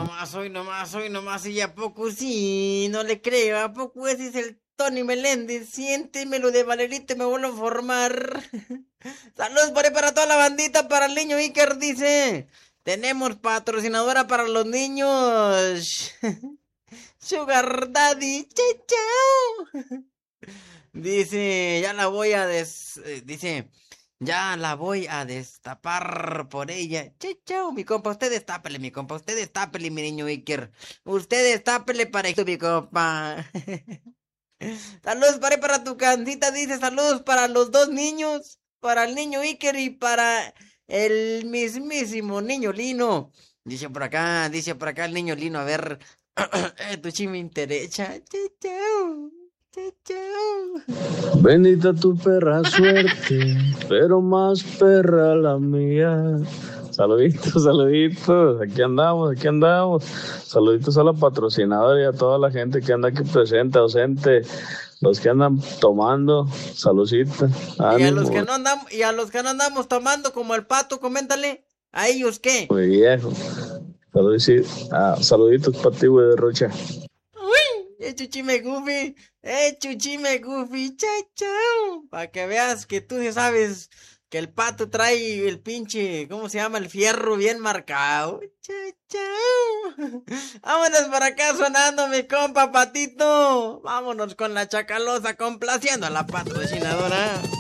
hoy nomás, y a poco sí, no le creo, a poco ese es el Tony Meléndez, siéntemelo de Valerito y me vuelvo a formar. Saludos por ahí para toda la bandita, para el niño Iker, dice, tenemos patrocinadora para los niños, Sugar Daddy, chao, chao. Dice, dice, ya la voy a destapar por ella. Chau, chau, mi compa, usted destápele, mi niño Iker. Usted destápele para esto, mi compa. Saludos para tu cancita, dice, saludos para los dos niños, para el niño Iker y para el mismísimo niño Lino. Dice por acá el niño Lino, a ver, tu chimi interesa. Chau, chau. Chau, chau. Bendita tu perra suerte, pero más perra la mía. Saluditos, saluditos, aquí andamos. Saluditos a la patrocinadora y a toda la gente que anda aquí presente, ausente, los que andan tomando, saludcita, Y a ánimo. los que no andamos tomando como el pato, coméntale, ¿a ellos qué? Muy viejo. Saluditos para ti, güey de Rocha. Chuchime Goofy, chao, chao. Para que veas que tú sí sabes que el pato trae el pinche, ¿cómo se llama? El fierro bien marcado. Chao, chao. Vámonos para acá sonando, mi compa Patito. Vámonos con la chacalosa complaciendo a la patrocinadora.